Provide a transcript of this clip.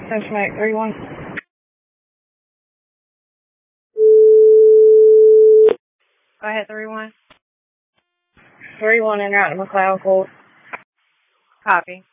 Estimate 31. Go ahead, 31. 31 en route to McLeod Court. Copy.